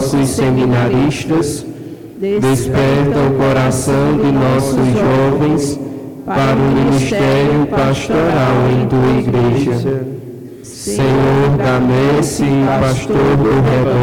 nossos seminaristas, desperta o coração de nossos jovens para o ministério pastoral em tua igreja. Senhor da messe e pastor do rebanho,